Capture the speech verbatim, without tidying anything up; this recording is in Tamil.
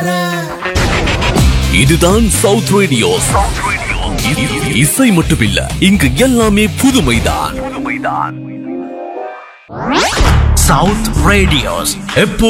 இதுதான் சவுத் ரேடியோ. இசை மட்டுமில்ல, இங்கு எல்லாமே புதுமைதான். South radios. எப்போ